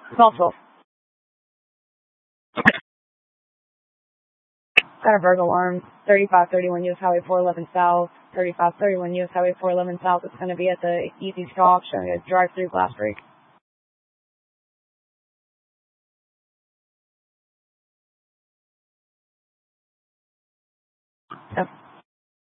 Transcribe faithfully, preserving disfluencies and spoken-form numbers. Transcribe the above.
twelve twelve. Got a Virgo alarm, thirty-five thirty-one U S Highway four eleven South, thirty-five thirty-one U S Highway four eleven South. It's going to be at the Easy Stop, showing a drive-through glass break. Yep.